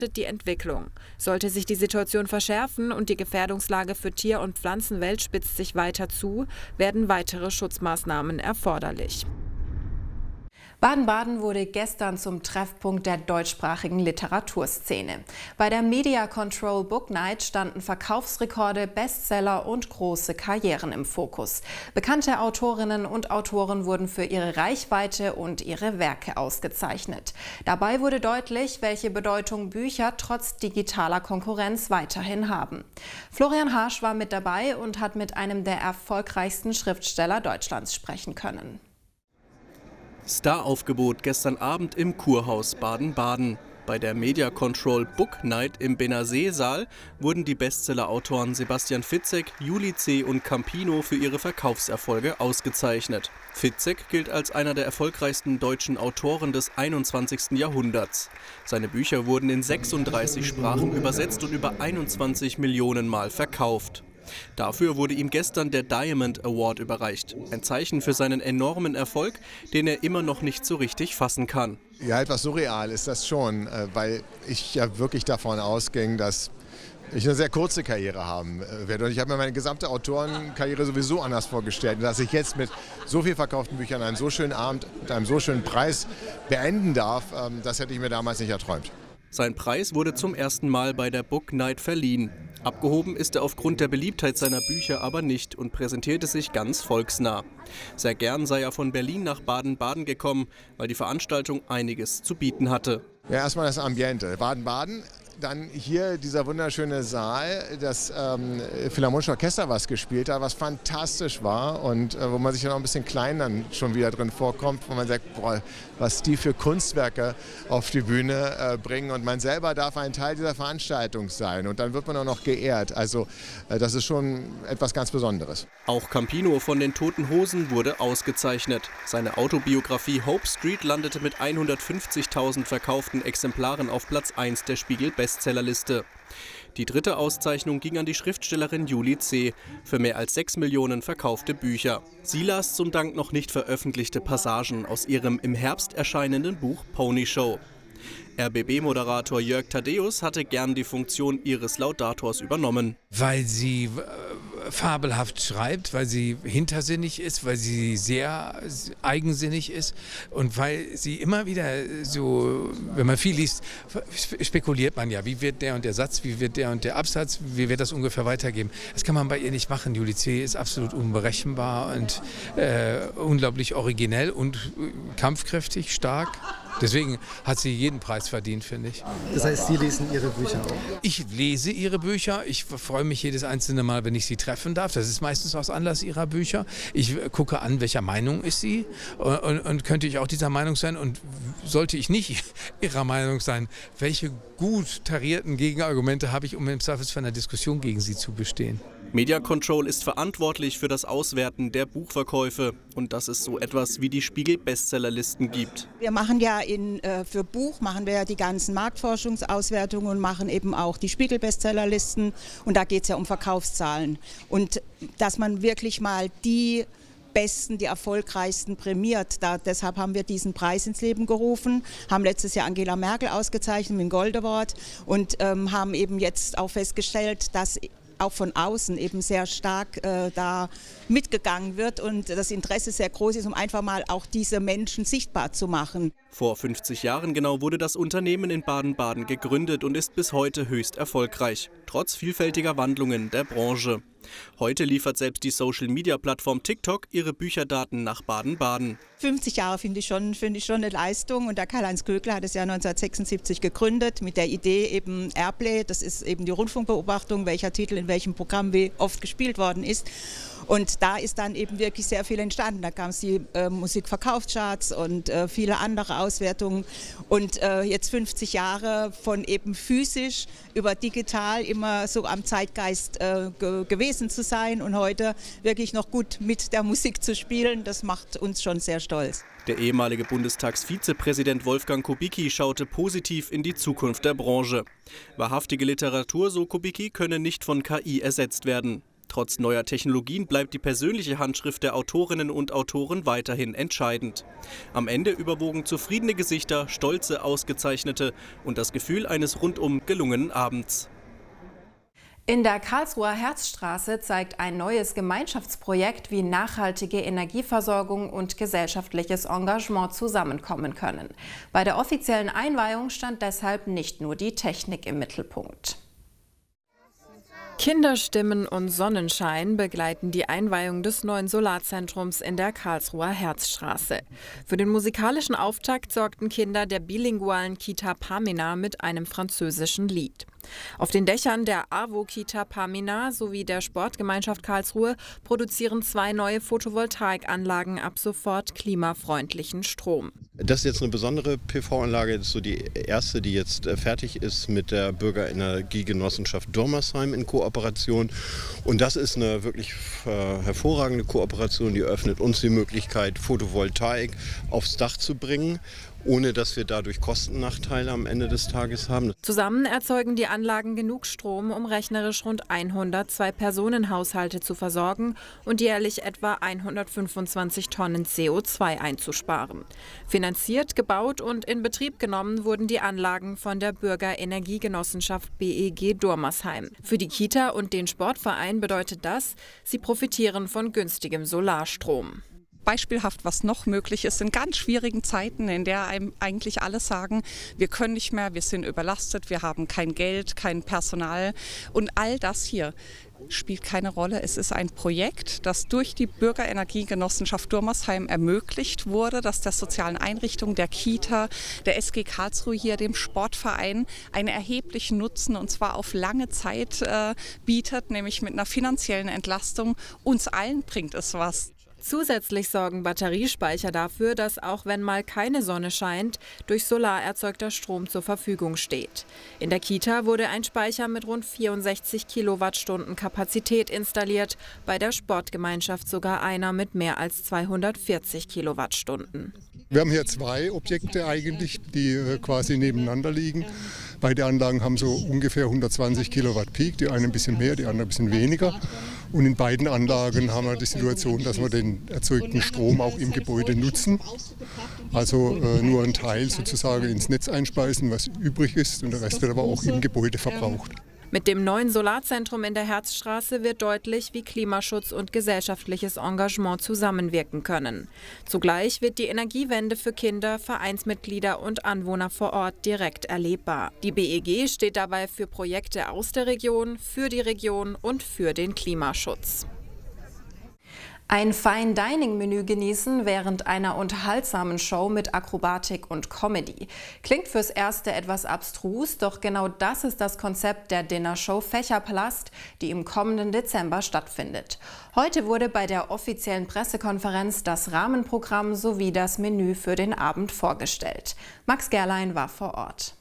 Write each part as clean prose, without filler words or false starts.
die Entwicklung. Sollte sich die Situation verschärfen und die Gefährdungslage für Tier- und Pflanzenwelt spitzt sich weiter zu, werden weitere Schutzmaßnahmen erforderlich. Baden-Baden wurde gestern zum Treffpunkt der deutschsprachigen Literaturszene. Bei der Media Control Book Night standen Verkaufsrekorde, Bestseller und große Karrieren im Fokus. Bekannte Autorinnen und Autoren wurden für ihre Reichweite und ihre Werke ausgezeichnet. Dabei wurde deutlich, welche Bedeutung Bücher trotz digitaler Konkurrenz weiterhin haben. Florian Harsch war mit dabei und hat mit einem der erfolgreichsten Schriftsteller Deutschlands sprechen können. Staraufgebot gestern Abend im Kurhaus Baden-Baden. Bei der Media Control Book Night im Benazee-Saal wurden die Bestseller-Autoren Sebastian Fitzek, Juli C. und Campino für ihre Verkaufserfolge ausgezeichnet. Fitzek gilt als einer der erfolgreichsten deutschen Autoren des 21. Jahrhunderts. Seine Bücher wurden in 36 Sprachen übersetzt und über 21 Millionen Mal verkauft. Dafür wurde ihm gestern der Diamond Award überreicht. Ein Zeichen für seinen enormen Erfolg, den er immer noch nicht so richtig fassen kann. Ja, etwas surreal ist das schon, weil ich ja wirklich davon ausging, dass ich eine sehr kurze Karriere haben werde. Und ich habe mir meine gesamte Autorenkarriere sowieso anders vorgestellt. Und dass ich jetzt mit so viel verkauften Büchern einen so schönen Abend mit einem so schönen Preis beenden darf, das hätte ich mir damals nicht erträumt. Sein Preis wurde zum ersten Mal bei der Book Night verliehen. Abgehoben ist er aufgrund der Beliebtheit seiner Bücher aber nicht und präsentierte sich ganz volksnah. Sehr gern sei er von Berlin nach Baden-Baden gekommen, weil die Veranstaltung einiges zu bieten hatte. Ja, erstmal das Ambiente. Baden-Baden. Dann hier dieser wunderschöne Saal, das Philharmonische Orchester, was gespielt hat, was fantastisch war und wo man sich ja noch ein bisschen klein dann schon wieder drin vorkommt, wo man sagt, boah, was die für Kunstwerke auf die Bühne bringen und man selber darf ein Teil dieser Veranstaltung sein und dann wird man auch noch geehrt. Also das ist schon etwas ganz Besonderes. Auch Campino von den Toten Hosen wurde ausgezeichnet. Seine Autobiografie Hope Street landete mit 150.000 verkauften Exemplaren auf Platz 1 der Spiegel-Bestsellerliste. Die dritte Auszeichnung ging an die Schriftstellerin Juli C. für mehr als 6 Millionen verkaufte Bücher. Sie las zum Dank noch nicht veröffentlichte Passagen aus ihrem im Herbst erscheinenden Buch Pony Show. RBB-Moderator Jörg Thaddeus hatte gern die Funktion ihres Laudators übernommen. Weil sie fabelhaft schreibt, weil sie hintersinnig ist, weil sie sehr eigensinnig ist und weil sie immer wieder so, wenn man viel liest, spekuliert man ja, wie wird der und der Satz, wie wird der und der Absatz, wie wird das ungefähr weitergeben. Das kann man bei ihr nicht machen. Juli C. ist absolut unberechenbar und unglaublich originell und kampfkräftig, stark. Deswegen hat sie jeden Preis verdient, finde ich. Das heißt, Sie lesen Ihre Bücher auch? Ich lese Ihre Bücher. Ich freue mich jedes einzelne Mal, wenn ich sie treffen darf. Das ist meistens aus Anlass Ihrer Bücher. Ich gucke an, welcher Meinung ist sie und könnte ich auch dieser Meinung sein und sollte ich nicht Ihrer Meinung sein, welche gut tarierten Gegenargumente habe ich, um im Zweifelsfall einer Diskussion gegen sie zu bestehen. Media Control ist verantwortlich für das Auswerten der Buchverkäufe und dass es so etwas wie die Spiegel-Bestsellerlisten gibt. Wir machen ja für Buch machen wir ja die ganzen Marktforschungsauswertungen und machen eben auch die Spiegel-Bestsellerlisten und da geht es ja um Verkaufszahlen und dass man wirklich mal die Besten, die erfolgreichsten prämiert. Deshalb haben wir diesen Preis ins Leben gerufen, haben letztes Jahr Angela Merkel ausgezeichnet mit dem Gold Award und haben eben jetzt auch festgestellt, dass auch von außen eben sehr stark da mitgegangen wird und das Interesse sehr groß ist, um einfach mal auch diese Menschen sichtbar zu machen. Vor 50 Jahren genau wurde das Unternehmen in Baden-Baden gegründet und ist bis heute höchst erfolgreich, trotz vielfältiger Wandlungen der Branche. Heute liefert selbst die Social-Media-Plattform TikTok ihre Bücherdaten nach Baden-Baden. 50 Jahre finde ich schon eine Leistung und der Karl-Heinz Kögler hat es ja 1976 gegründet mit der Idee eben Airplay, das ist eben die Rundfunkbeobachtung, welcher Titel in welchem Programm wie oft gespielt worden ist. Und da ist dann eben wirklich sehr viel entstanden. Da kam es die Musikverkaufscharts und viele andere Auswertungen. Und jetzt 50 Jahre von eben physisch über digital immer so am Zeitgeist gewesen zu sein und heute wirklich noch gut mit der Musik zu spielen, das macht uns schon sehr stolz. Der ehemalige Bundestagsvizepräsident Wolfgang Kubicki schaute positiv in die Zukunft der Branche. Wahrhaftige Literatur, so Kubicki, könne nicht von KI ersetzt werden. Trotz neuer Technologien bleibt die persönliche Handschrift der Autorinnen und Autoren weiterhin entscheidend. Am Ende überwogen zufriedene Gesichter, stolze Ausgezeichnete und das Gefühl eines rundum gelungenen Abends. In der Karlsruher Herzstraße zeigt ein neues Gemeinschaftsprojekt, wie nachhaltige Energieversorgung und gesellschaftliches Engagement zusammenkommen können. Bei der offiziellen Einweihung stand deshalb nicht nur die Technik im Mittelpunkt. Kinderstimmen und Sonnenschein begleiten die Einweihung des neuen Solarzentrums in der Karlsruher Herzstraße. Für den musikalischen Auftakt sorgten Kinder der bilingualen Kita Pamina mit einem französischen Lied. Auf den Dächern der AWO-Kita Pamina sowie der Sportgemeinschaft Karlsruhe produzieren 2 neue Photovoltaikanlagen ab sofort klimafreundlichen Strom. Das ist jetzt eine besondere PV-Anlage, das ist so die erste, die jetzt fertig ist mit der Bürgerenergiegenossenschaft Durmersheim in Kooperation. Und das ist eine wirklich hervorragende Kooperation, die eröffnet uns die Möglichkeit, Photovoltaik aufs Dach zu bringen, ohne dass wir dadurch Kostennachteile am Ende des Tages haben. Zusammen erzeugen die Anlagen genug Strom, um rechnerisch rund 100 Zwei-Personen-Haushalte zu versorgen und jährlich etwa 125 Tonnen CO2 einzusparen. Finanziert, gebaut und in Betrieb genommen wurden die Anlagen von der Bürgerenergiegenossenschaft BEG Durmersheim. Für die Kita und den Sportverein bedeutet das, sie profitieren von günstigem Solarstrom. Beispielhaft, was noch möglich ist in ganz schwierigen Zeiten, in der einem eigentlich alle sagen, wir können nicht mehr, wir sind überlastet, wir haben kein Geld, kein Personal und all das hier spielt keine Rolle. Es ist ein Projekt, das durch die Bürgerenergiegenossenschaft Durmersheim ermöglicht wurde, dass der sozialen Einrichtung, der Kita, der SG Karlsruhe hier, dem Sportverein einen erheblichen Nutzen und zwar auf lange Zeit bietet, nämlich mit einer finanziellen Entlastung. Uns allen bringt es was. Zusätzlich sorgen Batteriespeicher dafür, dass auch wenn mal keine Sonne scheint, durch Solar erzeugter Strom zur Verfügung steht. In der Kita wurde ein Speicher mit rund 64 Kilowattstunden Kapazität installiert, bei der Sportgemeinschaft sogar einer mit mehr als 240 Kilowattstunden. Wir haben hier 2 Objekte eigentlich, die quasi nebeneinander liegen. Beide Anlagen haben so ungefähr 120 Kilowatt Peak, die eine ein bisschen mehr, die andere ein bisschen weniger. Und in beiden Anlagen haben wir die Situation, dass wir den erzeugten Strom auch im Gebäude nutzen. Also nur einen Teil sozusagen ins Netz einspeisen, was übrig ist, und der Rest wird aber auch im Gebäude verbraucht. Mit dem neuen Solarzentrum in der Herzstraße wird deutlich, wie Klimaschutz und gesellschaftliches Engagement zusammenwirken können. Zugleich wird die Energiewende für Kinder, Vereinsmitglieder und Anwohner vor Ort direkt erlebbar. Die BEG steht dabei für Projekte aus der Region, für die Region und für den Klimaschutz. Ein Fine-Dining-Menü genießen während einer unterhaltsamen Show mit Akrobatik und Comedy. Klingt fürs Erste etwas abstrus, doch genau das ist das Konzept der Dinnershow Fächerpalast, die im kommenden Dezember stattfindet. Heute wurde bei der offiziellen Pressekonferenz das Rahmenprogramm sowie das Menü für den Abend vorgestellt. Max Gerlein war vor Ort.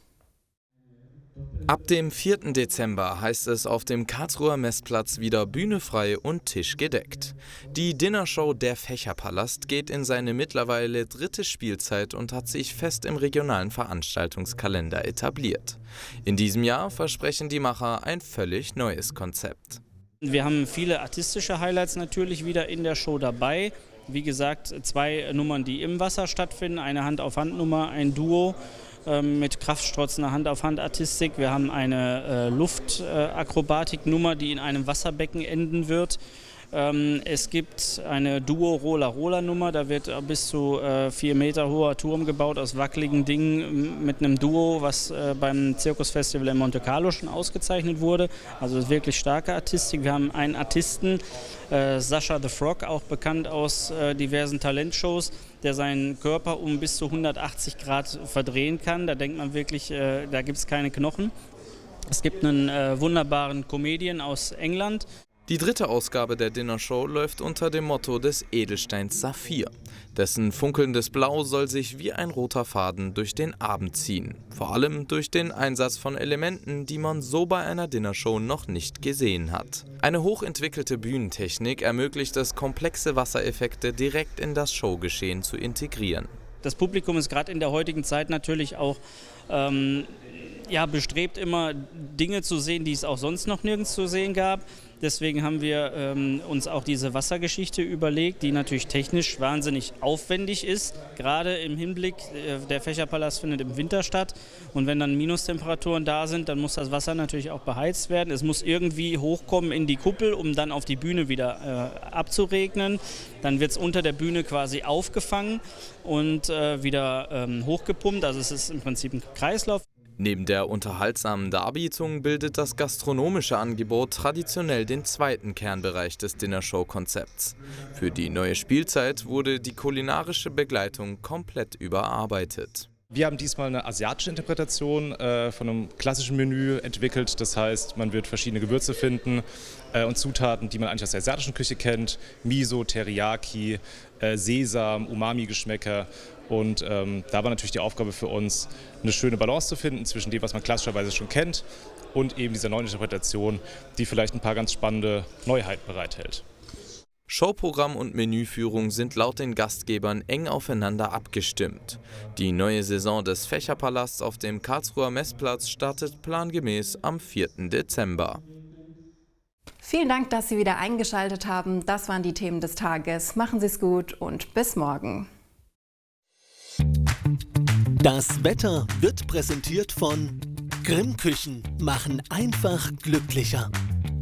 Ab dem 4. Dezember heißt es auf dem Karlsruher Messplatz wieder Bühne frei und Tisch gedeckt. Die Dinnershow Der Fächerpalast geht in seine mittlerweile 3. Spielzeit und hat sich fest im regionalen Veranstaltungskalender etabliert. In diesem Jahr versprechen die Macher ein völlig neues Konzept. Wir haben viele artistische Highlights natürlich wieder in der Show dabei. Wie gesagt, 2 Nummern, die im Wasser stattfinden, eine Hand-auf-Hand-Nummer, ein Duo mit kraftstrotzender Hand-auf-Hand-Artistik. Wir haben eine Luftakrobatik-Nummer, die in einem Wasserbecken enden wird. Es gibt eine Duo-Roller-Roller-Nummer, da wird bis zu 4 Meter hoher Turm gebaut aus wackeligen Dingen mit einem Duo, was beim Zirkusfestival in Monte Carlo schon ausgezeichnet wurde. Also wirklich starke Artistik. Wir haben einen Artisten, Sascha the Frog, auch bekannt aus diversen Talentshows, der seinen Körper um bis zu 180 Grad verdrehen kann. Da denkt man wirklich, da gibt es keine Knochen. Es gibt einen wunderbaren Comedian aus England. Die 3. Ausgabe der Dinnershow läuft unter dem Motto des Edelsteins Saphir. Dessen funkelndes Blau soll sich wie ein roter Faden durch den Abend ziehen. Vor allem durch den Einsatz von Elementen, die man so bei einer Dinnershow noch nicht gesehen hat. Eine hochentwickelte Bühnentechnik ermöglicht es, komplexe Wassereffekte direkt in das Showgeschehen zu integrieren. Das Publikum ist gerade in der heutigen Zeit natürlich auch bestrebt, immer Dinge zu sehen, die es auch sonst noch nirgends zu sehen gab. Deswegen haben wir uns auch diese Wassergeschichte überlegt, die natürlich technisch wahnsinnig aufwendig ist. Gerade im Hinblick, der Fächerpalast findet im Winter statt. Und wenn dann Minustemperaturen da sind, dann muss das Wasser natürlich auch beheizt werden. Es muss irgendwie hochkommen in die Kuppel, um dann auf die Bühne wieder abzuregnen. Dann wird es unter der Bühne quasi aufgefangen und wieder hochgepumpt. Also es ist im Prinzip ein Kreislauf. Neben der unterhaltsamen Darbietung bildet das gastronomische Angebot traditionell den zweiten Kernbereich des Dinnershow-Konzepts. Für die neue Spielzeit wurde die kulinarische Begleitung komplett überarbeitet. Wir haben diesmal eine asiatische Interpretation von einem klassischen Menü entwickelt. Das heißt, man wird verschiedene Gewürze finden und Zutaten, die man eigentlich aus der asiatischen Küche kennt. Miso, Teriyaki, Sesam, Umami-Geschmäcker. Und da war natürlich die Aufgabe für uns, eine schöne Balance zu finden zwischen dem, was man klassischerweise schon kennt, und eben dieser neuen Interpretation, die vielleicht ein paar ganz spannende Neuheiten bereithält. Showprogramm und Menüführung sind laut den Gastgebern eng aufeinander abgestimmt. Die neue Saison des Fächerpalasts auf dem Karlsruher Messplatz startet plangemäß am 4. Dezember. Vielen Dank, dass Sie wieder eingeschaltet haben. Das waren die Themen des Tages. Machen Sie es gut und bis morgen. Das Wetter wird präsentiert von Grimm Küchen. Machen einfach glücklicher.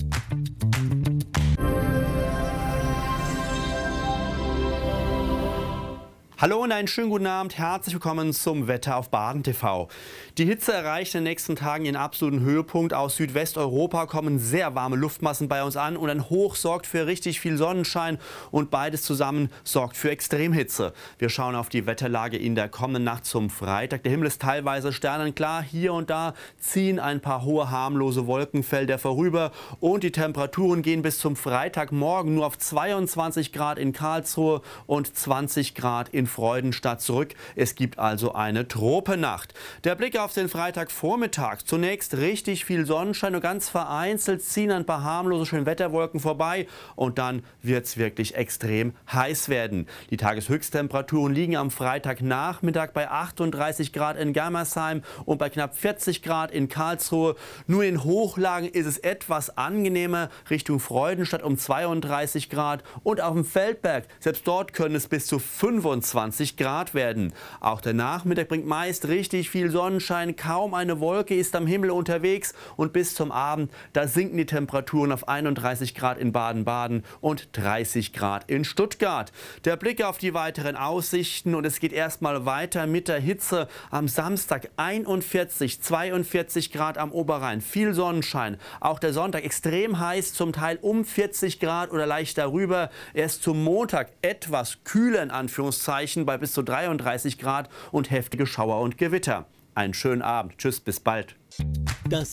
Hallo und einen schönen guten Abend, herzlich willkommen zum Wetter auf Baden TV. Die Hitze erreicht in den nächsten Tagen ihren absoluten Höhepunkt. Aus Südwesteuropa kommen sehr warme Luftmassen bei uns an und ein Hoch sorgt für richtig viel Sonnenschein und beides zusammen sorgt für Extremhitze. Wir schauen auf die Wetterlage in der kommenden Nacht zum Freitag. Der Himmel ist teilweise sternenklar, hier und da ziehen ein paar hohe harmlose Wolkenfelder vorüber und die Temperaturen gehen bis zum Freitagmorgen nur auf 22 Grad in Karlsruhe und 20 Grad in Freudenstadt zurück. Es gibt also eine Tropennacht. Der Blick auf den Freitagvormittag. Zunächst richtig viel Sonnenschein und ganz vereinzelt ziehen ein paar harmlose Schönwetterwolken vorbei und dann wird es wirklich extrem heiß werden. Die Tageshöchsttemperaturen liegen am Freitagnachmittag bei 38 Grad in Germersheim und bei knapp 40 Grad in Karlsruhe. Nur in Hochlagen ist es etwas angenehmer, Richtung Freudenstadt um 32 Grad und auf dem Feldberg, selbst dort können es bis zu 25 Grad werden. Auch der Nachmittag bringt meist richtig viel Sonnenschein, kaum eine Wolke ist am Himmel unterwegs und bis zum Abend, da sinken die Temperaturen auf 31 Grad in Baden-Baden und 30 Grad in Stuttgart. Der Blick auf die weiteren Aussichten und es geht erstmal weiter mit der Hitze. Am Samstag 41, 42 Grad am Oberrhein, viel Sonnenschein. Auch der Sonntag extrem heiß, zum Teil um 40 Grad oder leicht darüber. Erst zum Montag etwas kühler in Anführungszeichen bei bis zu 33 Grad und heftige Schauer und Gewitter. Einen schönen Abend. Tschüss, bis bald.